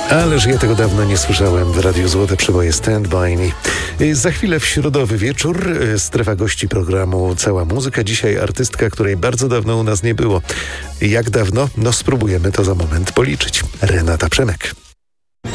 Ależ ja tego dawno nie słyszałem w Radiu Złote Przeboje Stand By Me. Za chwilę w środowy wieczór strefa gości programu Cała Muzyka. Dzisiaj artystka, której bardzo dawno u nas nie było. Jak dawno? No spróbujemy to za moment policzyć. Renata Przemek.